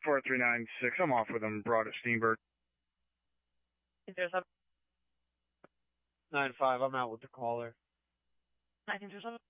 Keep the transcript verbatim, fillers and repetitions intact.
four three nine six, I'm off with them, Broad at Steamboat. nine five, I'm out with the caller. nine zero seven.